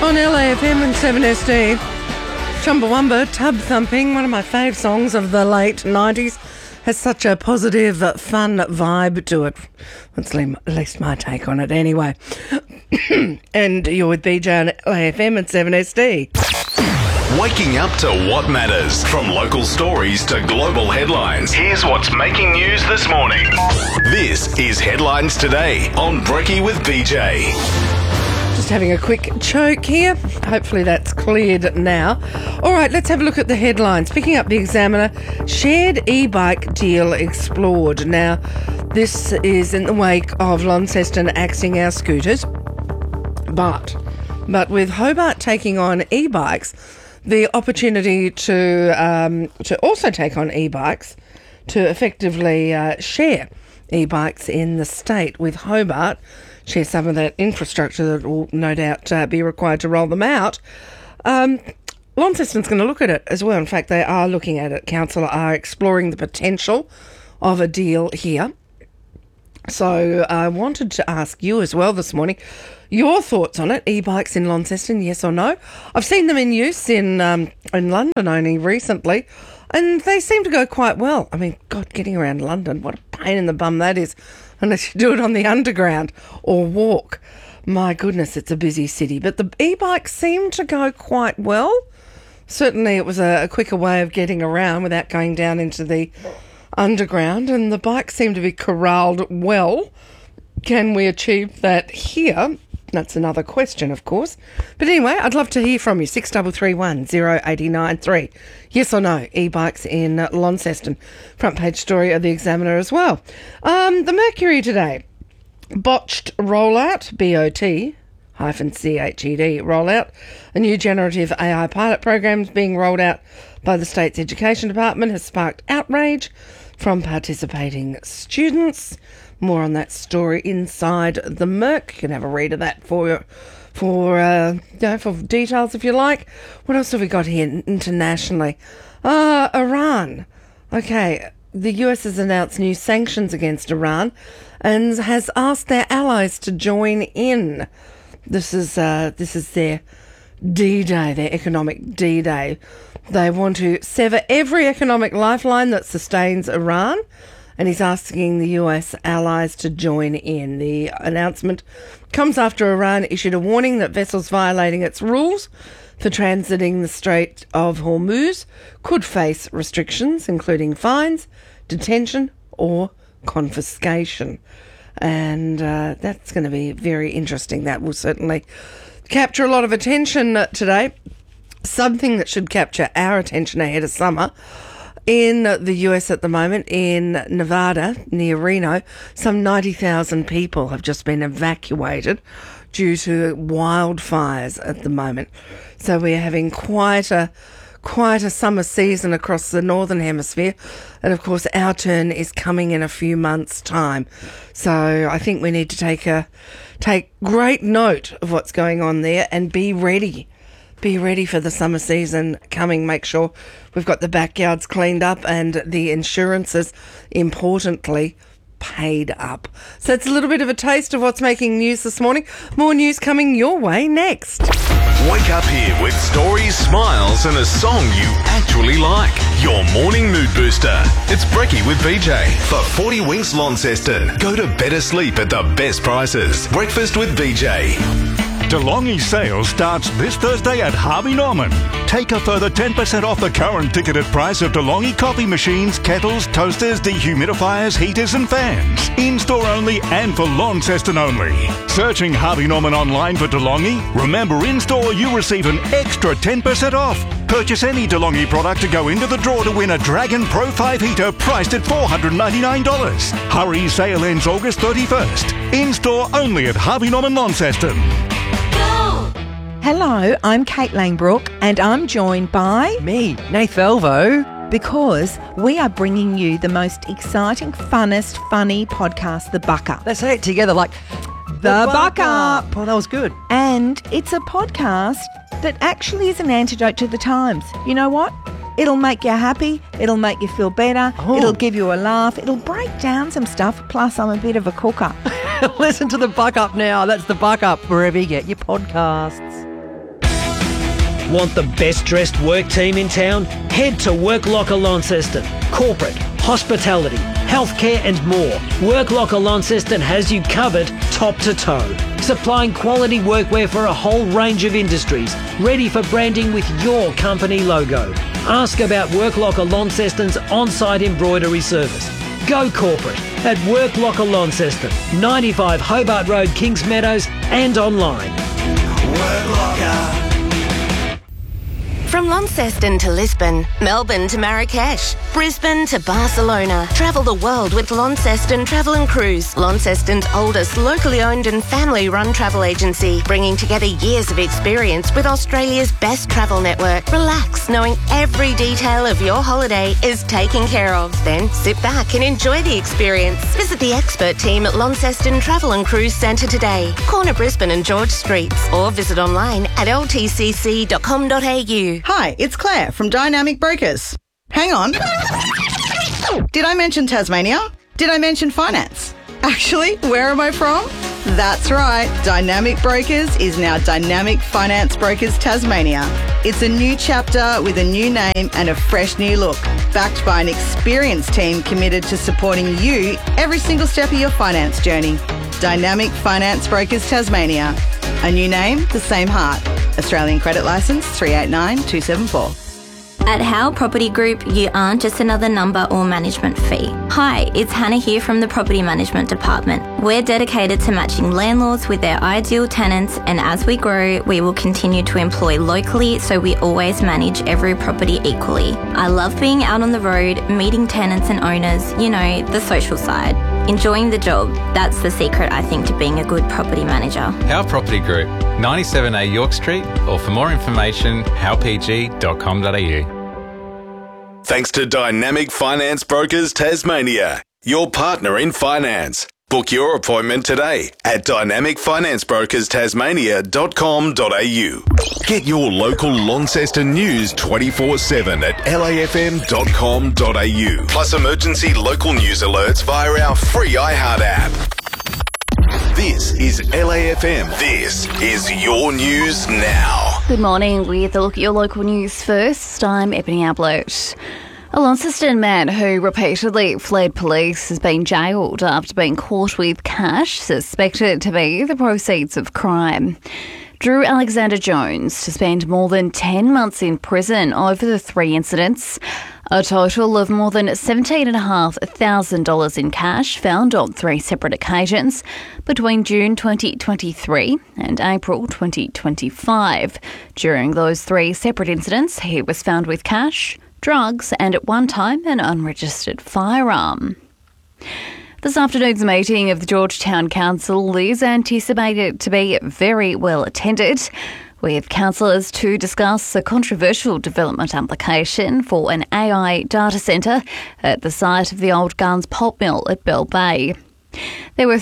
On LAFM and 7SD, Chumbawamba, Tub Thumping, one of my fave songs of the late 90s, has such a positive, fun vibe to it. That's at least my take on it anyway. And you're with BJ on LAFM and 7SD. Waking up to what matters. From local stories to global headlines, here's what's making news this morning. This is Headlines Today on Brekkie with BJ. Just having a quick choke here. Hopefully that's cleared now. All right, let's have a look at the headlines. Picking up the Examiner, shared e-bike deal explored. Now, this is in the wake of Launceston axing our scooters. But with Hobart taking on e-bikes, the opportunity to also take on e-bikes to effectively share e-bikeks in the state with Hobart, share some of that infrastructure that will no doubt be required to roll them out. Launceston's going to look at it as well. In fact, they are looking at it. Council are exploring the potential of a deal here. So I wanted to ask you as well this morning, your thoughts on it. E-bikes in Launceston, yes or no? I've seen them in use in London only recently, and they seem to go quite well. I mean, God, getting around London, what a pain in the bum that is, unless you do it on the underground or walk. My goodness, it's a busy city. But the e-bikes seem to go quite well. Certainly it was a quicker way of getting around without going down into the underground, and the bikes seem to be corralled well. Can we achieve that here? That's another question, of course. But anyway, I'd love to hear from you. 6331 0893. Yes or no, e-bikes in Launceston. Front page story of the Examiner as well. The Mercury today. Botched rollout, BOT-CHED rollout. A new generative AI pilot program is being rolled out by the state's education department has sparked outrage from participating students. More on that story inside the Merc. You can have a read of that for details if you like. What else have we got here internationally? Iran. Okay, the US has announced new sanctions against Iran and has asked their allies to join in. This is their D-Day, their economic D-Day. They want to sever every economic lifeline that sustains Iran, and he's asking the US allies to join in. The announcement comes after Iran issued a warning that vessels violating its rules for transiting the Strait of Hormuz could face restrictions, including fines, detention, or confiscation. And that's going to be very interesting. That will certainly capture a lot of attention today. Something that should capture our attention ahead of summer. In the US at the moment, in Nevada, near Reno, some 90,000 people have just been evacuated due to wildfires at the moment. So we're having quite a summer season across the Northern Hemisphere. And of course, our turn is coming in a few months' time. So I think we need to take great note of what's going on there and be ready. Be ready for the summer season coming. Make sure we've got the backyards cleaned up and the insurances, importantly, paid up. So it's a little bit of a taste of what's making news this morning. More news coming your way next. Wake up here with stories, smiles, and a song you actually like. Your morning mood booster. It's Brekkie with BJ for 40 Winks Launceston. Go to better sleep at the best prices. Breakfast with BJ. DeLonghi sale starts this Thursday at Harvey Norman. Take a further 10% off the current ticketed price of DeLonghi coffee machines, kettles, toasters, dehumidifiers, heaters and fans. In-store only and for Launceston only. Searching Harvey Norman online for DeLonghi? Remember, in-store you receive an extra 10% off. Purchase any DeLonghi product to go into the draw to win a Dragon Pro 5 heater priced at $499. Hurry, sale ends August 31st. In-store only at Harvey Norman Launceston. Hello, I'm Kate Langbrook and I'm joined by... Me, Nath Velvo. Because we are bringing you the most exciting, funnest, funny podcast, The Buck Up. Let's say it together like... The Buck Up. Oh, that was good. And it's a podcast that actually is an antidote to the times. You know what? It'll make you happy. It'll make you feel better. Oh. It'll give you a laugh. It'll break down some stuff. Plus, I'm a bit of a cooker. Listen to The Buck Up now. That's The Buck Up, wherever you get your podcasts. Want the best dressed work team in town? Head to Work Locker Launceston. Corporate, hospitality, healthcare and more. Work Locker Launceston has you covered top to toe. Supplying quality workwear for a whole range of industries, ready for branding with your company logo. Ask about Work Locker Launceston's on-site embroidery service. Go corporate at Work Locker Launceston, 95 Hobart Road, Kings Meadows, and online. Work Locker. From Launceston to Lisbon, Melbourne to Marrakesh, Brisbane to Barcelona. Travel the world with Launceston Travel and Cruise, Launceston's oldest locally owned and family-run travel agency, bringing together years of experience with Australia's best travel network. Relax, knowing every detail of your holiday is taken care of. Then sit back and enjoy the experience. Visit the expert team at Launceston Travel and Cruise Centre today, corner Brisbane and George Streets, or visit online at ltcc.com.au. Hi, it's Claire from Dynamic Brokers. Hang on. Did I mention Tasmania? Did I mention finance? Actually, where am I from? That's right, Dynamic Brokers is now Dynamic Finance Brokers Tasmania. It's a new chapter with a new name and a fresh new look, backed by an experienced team committed to supporting you every single step of your finance journey. Dynamic Finance Brokers Tasmania. A new name, the same heart. Australian Credit Licence 389274. At Howe Property Group, you aren't just another number or management fee. Hi, it's Hannah here from the Property Management Department. We're dedicated to matching landlords with their ideal tenants, and as we grow, we will continue to employ locally so we always manage every property equally. I love being out on the road, meeting tenants and owners, you know, the social side. Enjoying the job, that's the secret, I think, to being a good property manager. Howe Property Group, 97A York Street, or for more information, howpg.com.au. Thanks to Dynamic Finance Brokers Tasmania, your partner in finance. Book your appointment today at dynamicfinanceBrokersTasmania.com.au. Get your local Launceston news 24/7 at lafm.com.au. Plus emergency local news alerts via our free iHeart app. This is LAFM. This is your news now. Good morning. With a look at your local news first, I'm Ebony Ablett. A Launceston man who repeatedly fled police has been jailed after being caught with cash suspected to be the proceeds of crime. Drew Alexander Jones to spend more than 10 months in prison over the three incidents. A total of more than $17,500 in cash found on three separate occasions between June 2023 and April 2025. During those three separate incidents, he was found with cash, drugs and at one time an unregistered firearm. This afternoon's meeting of the Georgetown Council is anticipated to be very well attended, with councillors to discuss a controversial development application for an AI data centre at the site of the old Guns pulp mill at Bell Bay. There were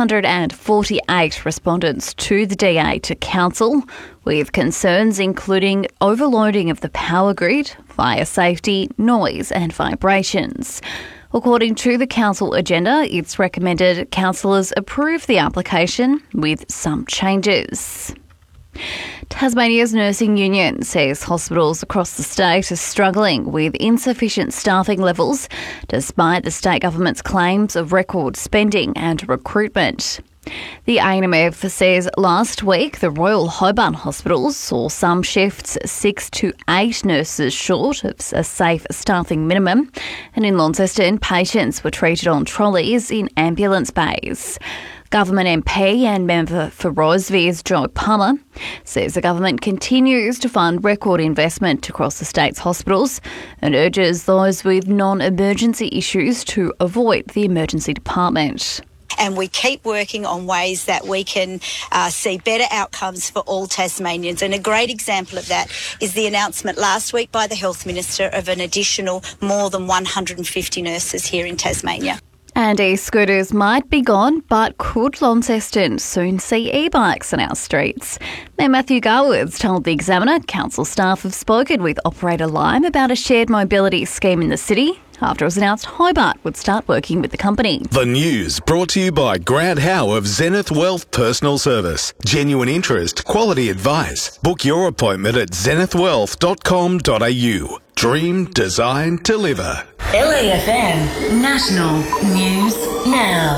348 respondents to the DA to council, with concerns including overloading of the power grid, fire safety, noise and vibrations. According to the council agenda, it's recommended councillors approve the application with some changes. Tasmania's nursing union says hospitals across the state are struggling with insufficient staffing levels despite the state government's claims of record spending and recruitment. The ANMF says last week the Royal Hobart hospitals saw some shifts 6 to 8 nurses short of a safe staffing minimum, and in Launceston patients were treated on trolleys in ambulance bays. Government MP and member for Rosevears, Joe Palmer, says the government continues to fund record investment across the state's hospitals and urges those with non-emergency issues to avoid the emergency department. And we keep working on ways that we can see better outcomes for all Tasmanians. And a great example of that is the announcement last week by the Health Minister of an additional more than 150 nurses here in Tasmania. And e-scooters might be gone, but could Launceston soon see e-bikes on our streets? Mayor Matthew Garwood's told The Examiner council staff have spoken with operator Lime about a shared mobility scheme in the city after it was announced Hobart would start working with the company. The news brought to you by Grant Howe of Zenith Wealth Personal Service. Genuine interest, quality advice. Book your appointment at zenithwealth.com.au. Dream, design, deliver. LAFM National News Now.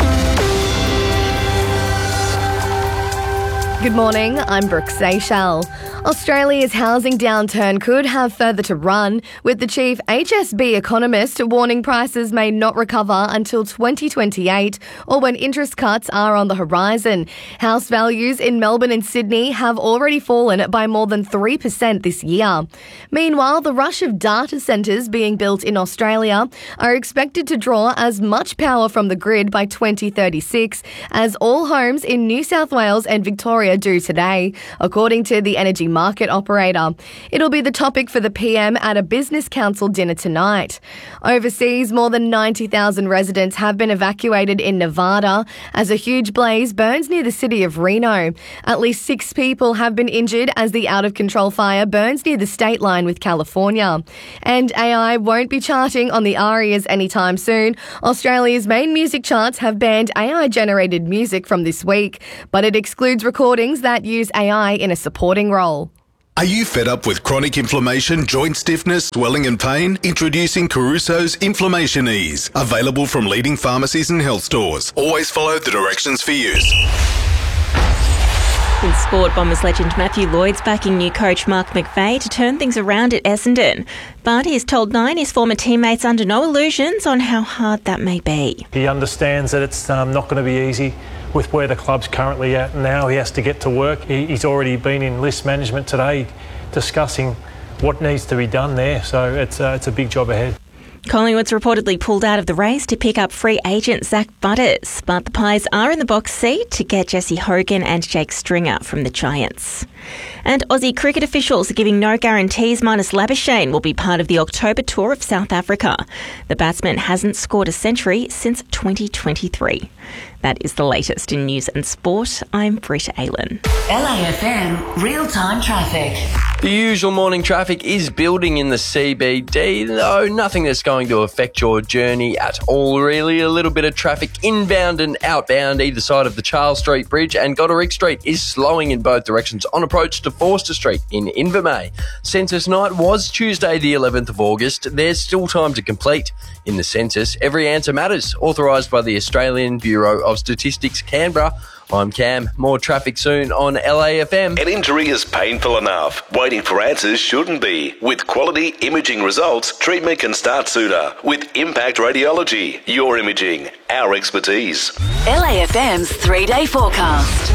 Good morning, I'm Brooke Seychelles. Australia's housing downturn could have further to run, with the chief HSB economist warning prices may not recover until 2028 or when interest cuts are on the horizon. House values in Melbourne and Sydney have already fallen by more than 3% this year. Meanwhile, the rush of data centres being built in Australia are expected to draw as much power from the grid by 2036 as all homes in New South Wales and Victoria do today, according to the energy market operator. It'll be the topic for the PM at a Business Council dinner tonight. Overseas, more than 90,000 residents have been evacuated in Nevada as a huge blaze burns near the city of Reno. At least 6 people have been injured as the out-of-control fire burns near the state line with California. And AI won't be charting on the ARIAs anytime soon. Australia's main music charts have banned AI-generated music from this week, but it excludes recordings that use AI in a supporting role. Are you fed up with chronic inflammation, joint stiffness, swelling and pain? Introducing Caruso's Inflammation Ease. Available from leading pharmacies and health stores. Always follow the directions for use. In sport, Bombers legend Matthew Lloyd's backing new coach Mark McVeigh to turn things around at Essendon. But he's told Nine his former teammates under no illusions on how hard that may be. He understands that it's not going to be easy with where the club's currently at now. He has to get to work. He's already been in list management today discussing what needs to be done there. So it's a big job ahead. Collingwood's reportedly pulled out of the race to pick up free agent Zach Butters, but the Pies are in the box seat to get Jesse Hogan and Jake Stringer from the Giants. And Aussie cricket officials are giving no guarantees Marnus Labuschagne will be part of the October tour of South Africa. The batsman hasn't scored a century since 2023. That is the latest in news and sport. I'm Britta Aylen. LAFM real-time traffic. The usual morning traffic is building in the CBD, though nothing that's going to affect your journey at all, really. A little bit of traffic inbound and outbound either side of the Charles Street Bridge, and Goderich Street is slowing in both directions on approach to Forster Street in Invermay. Census night was Tuesday the 11th of August. There's still time to complete in the census. Every answer matters, authorised by the Australian Bureau of Statistics, Canberra. I'm Cam. More traffic soon on LAFM. An injury is painful enough. Waiting for answers shouldn't be. With quality imaging results, treatment can start sooner. With Impact Radiology, your imaging, our expertise. LAFM's 3-day forecast.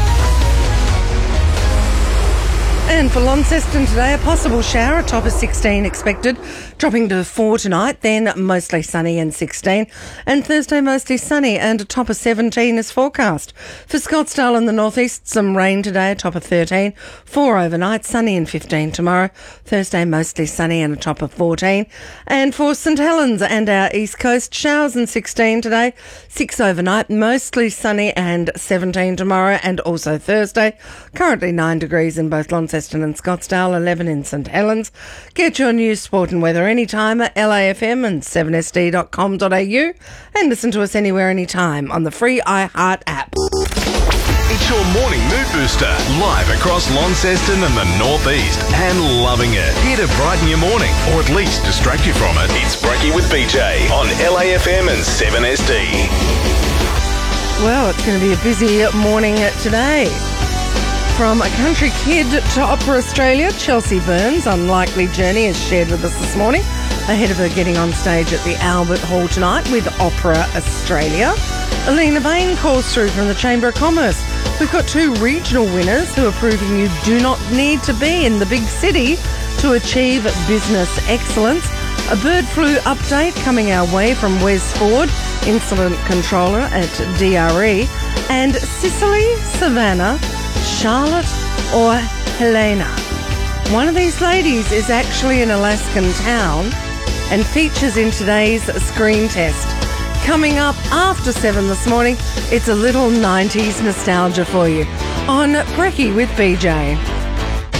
And for Launceston today, a possible shower, a top of 16 expected, dropping to 4 tonight, then mostly sunny and 16. And Thursday, mostly sunny and a top of 17 is forecast. For Scottsdale in the northeast, some rain today, a top of 13. 4 overnight, sunny and 15 tomorrow. Thursday, mostly sunny and a top of 14. And for St Helens and our east coast, showers and 16 today. 6 overnight, mostly sunny and 17 tomorrow and also Thursday. Currently 9 degrees in both Launceston and Scottsdale, 11 in St Helens. Get your news, sport and weather anytime at LAFM and 7sd.com.au and listen to us anywhere, anytime on the free iHeart app. It's your morning mood booster, live across Launceston and the northeast, and loving it. Here to brighten your morning, or at least distract you from it. It's Brekkie with BJ on LAFM and 7SD. Well, it's going to be a busy morning today. From a country kid to Opera Australia, Chelsea Burns' unlikely journey is shared with us this morning, ahead of her getting on stage at the Albert Hall tonight with Opera Australia. Alina Bain calls through from the Chamber of Commerce. We've got 2 regional winners who are proving you do not need to be in the big city to achieve business excellence. A bird flu update coming our way from Wes Ford, Incident Controller at DRE, and Cicely, Savannah, Charlotte or Helena. One of these ladies is actually an Alaskan town and features in today's screen test. Coming up after 7 this morning, it's a little 90s nostalgia for you on Brekkie with BJ.